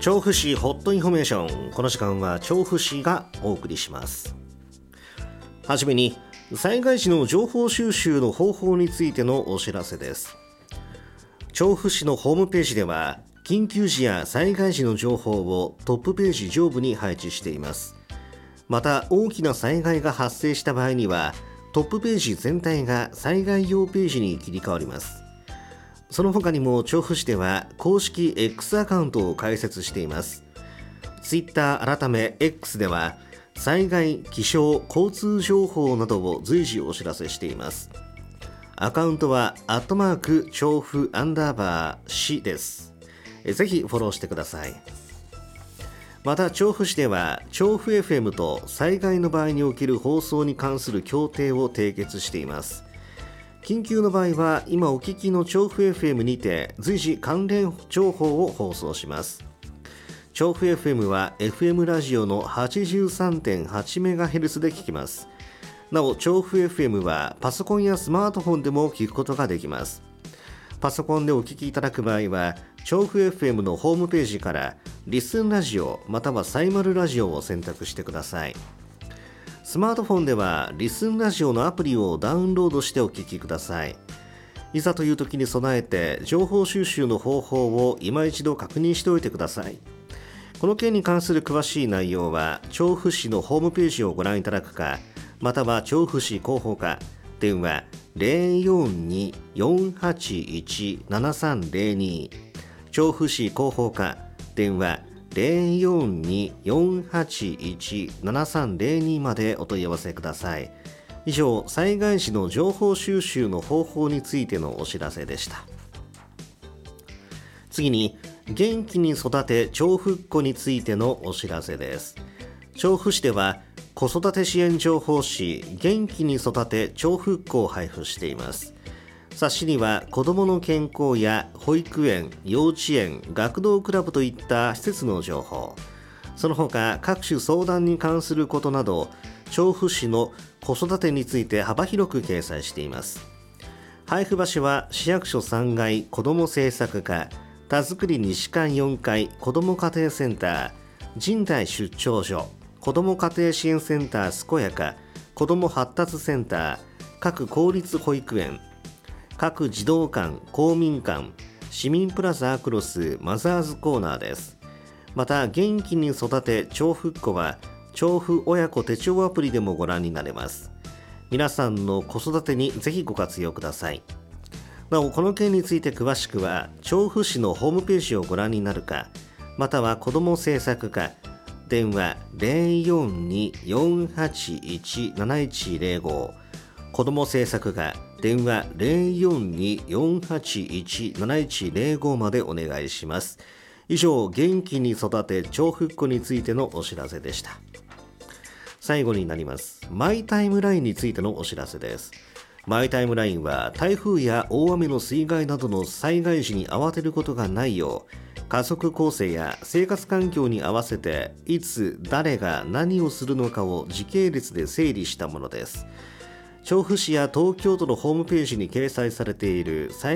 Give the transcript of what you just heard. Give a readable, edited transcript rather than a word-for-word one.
調布市ホットインフォメーション。この時間は調布市がお送りします。はじめに災害時の情報収集の方法についてのお知らせです。調布市のホームページでは緊急時や災害時の情報をトップページ上部に配置しています。また大きな災害が発生した場合にはトップページ全体が災害用ページに切り替わります。その他にも調布市では公式 X アカウントを開設しています。 Twitter 改め X では災害、気象、交通情報などを随時お知らせしています。アカウントは調布_市です。ぜひフォローしてください。また調布市では調布 FM と災害の場合における放送に関する協定を締結しています。緊急の場合は今お聞きの調布 FM にて随時関連情報を放送します。調布 FM は FM ラジオの 83.8MHz で聞きます。なお調布 FM はパソコンやスマートフォンでも聞くことができます。パソコンでお聞きいただく場合は調布 FM のホームページからリスンラジオまたはサイマルラジオを選択してください。スマートフォンではリスンラジオのアプリをダウンロードしてお聞きください。いざという時に備えて情報収集の方法を今一度確認しておいてください。この件に関する詳しい内容は調布市のホームページをご覧いただくか、または調布市広報課電話 042-481-7302 調布市広報課電話042-481-7302 までお問い合わせください。以上、災害時の情報収集の方法についてのお知らせでした。次に元気に育て調布っ子についてのお知らせです。調布市では子育て支援情報誌元気に育て調布っ子を配布しています。冊子には子どもの健康や保育園、幼稚園、学童クラブといった施設の情報、その他各種相談に関することなど調布市の子育てについて幅広く掲載しています。配布場所は市役所3階子ども政策課、田作西館4階子ども家庭センター、神代出張所、子ども家庭支援センター健やか、子ども発達センター、各公立保育園、各児童館、公民館、市民プラザアクロスマザーズコーナーです。また元気に育て調布っ子は調布親子手帳アプリでもご覧になれます。皆さんの子育てにぜひご活用ください。なおこの件について詳しくは調布市のホームページをご覧になるか、または子ども政策課電話 042-481-7105 子ども政策課電話 042-481-7105 までお願いします。以上、元気に育て調布っ子についてのお知らせでした。最後になりますマイタイムラインについてのお知らせです。マイタイムラインは台風や大雨の水害などの災害時に慌てることがないよう家族構成や生活環境に合わせていつ誰が何をするのかを時系列で整理したものです。調布市や東京都のホームページに掲載されている災